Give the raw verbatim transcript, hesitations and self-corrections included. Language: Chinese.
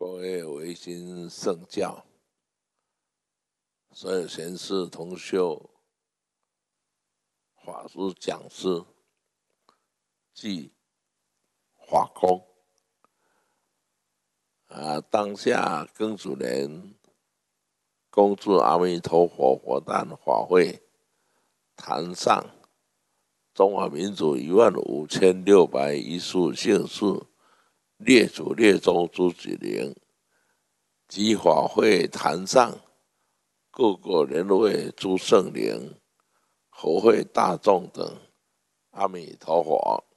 各位维新圣教，所有贤士同修、法师讲师及法空啊，当下庚子年恭祝阿弥陀佛佛诞法会坛上中华民族一万五千六百一十五姓氏列祖列宗诸子灵，及法会坛上各个人位诸圣灵、和会大众等，阿弥陀佛。